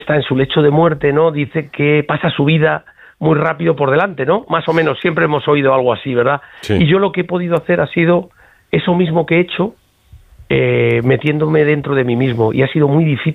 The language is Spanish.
está en su lecho de muerte, ¿no? Dice que pasa su vida muy rápido por delante, ¿no? Más o menos, siempre hemos oído algo así, ¿verdad? Sí. Y yo lo que he podido hacer ha sido eso mismo que he hecho, metiéndome dentro de mí mismo, y ha sido muy difícil